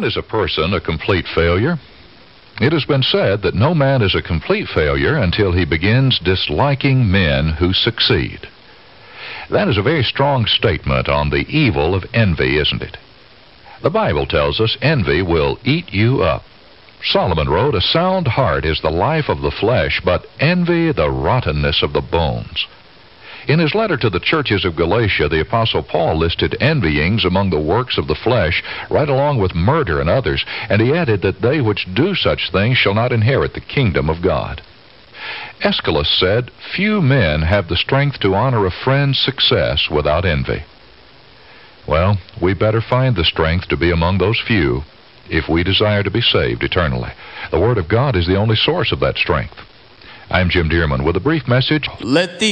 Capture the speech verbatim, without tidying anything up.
When is a person a complete failure? It has been said that no man is a complete failure until he begins disliking men who succeed. That is a very strong statement on the evil of envy, isn't it? The Bible tells us envy will eat you up. Solomon wrote, "A sound heart is the life of the flesh, but envy the rottenness of the bones." In his letter to the churches of Galatia, the Apostle Paul listed envyings among the works of the flesh, right along with murder and others, and he added that they which do such things shall not inherit the kingdom of God. Aeschylus said, "Few men have the strength to honor a friend's success without envy." Well, we better find the strength to be among those few if we desire to be saved eternally. The Word of God is the only source of that strength. I'm Jim Dearman with a brief message. Let the